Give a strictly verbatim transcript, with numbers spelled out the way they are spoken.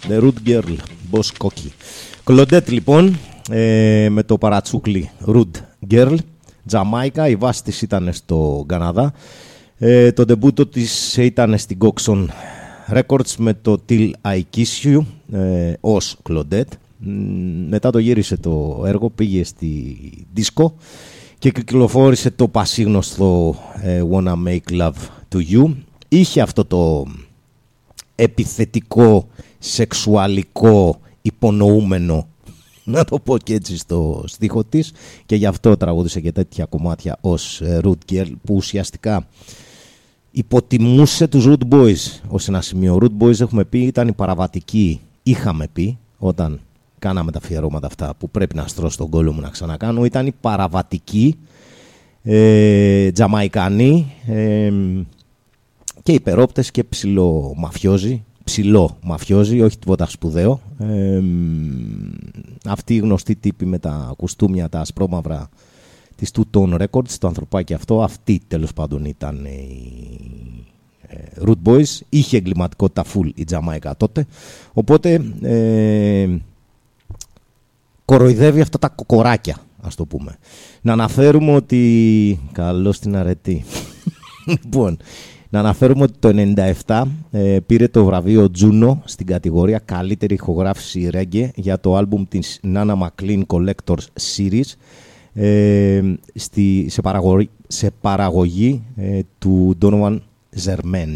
The Root Girl, Boss Cocky. Κλοντέτ λοιπόν, ε, με το παρατσούκλι Root Girl, Τζαμάικα, η βάση της ήταν στο Καναδά. Ε, το ντεμπούτο της ήταν στην Coxon Records με το Till I Kiss You, ε, ως Κλοντέτ. Μετά το γύρισε το έργο, πήγε στη disco και κυκλοφόρησε το πασίγνωστο ε, Wanna Make Love to You. Είχε αυτό το επιθετικό, σεξουαλικό, υπονοούμενο, να το πω και έτσι, στο στίχο της, και γι' αυτό τραγούδισε και τέτοια κομμάτια ως Root Girl, που ουσιαστικά υποτιμούσε τους Root Boys ως ένα σημείο. Root Boys, έχουμε πει, ήταν οι παραβατικοί, είχαμε πει όταν κάναμε τα αφιερώματα αυτά που πρέπει να στρώσω τον κόλλο μου να ξανακάνω, ήταν οι παραβατικοί ε, Τζαμαϊκανοί, ε, και υπερόπτες και ψηλό μαφιόζοι, ψηλό μαφιόζοι, όχι τίποτα σπουδαίο. Ε, αυτοί οι γνωστοί τύποι με τα κουστούμια, τα ασπρόμαυρα της Two Tone Records, το ανθρωπάκι αυτό, αυτοί τέλος πάντων ήταν οι ε, Root Boys. Είχε εγκληματικότητα full η Τζαμάικα τότε, οπότε ε, κοροϊδεύει αυτά τα κοκοράκια, ας το πούμε. Να αναφέρουμε ότι, καλό στην αρετή, λοιπόν, να αναφέρουμε ότι το ενενήντα επτά ε, πήρε το βραβείο Juno στην κατηγορία καλύτερη ηχογράφηση reggae για το άλμπουμ της Nana McLean Collector's Series, ε, στη, σε παραγωγή, σε παραγωγή ε, του Donovan Zermen.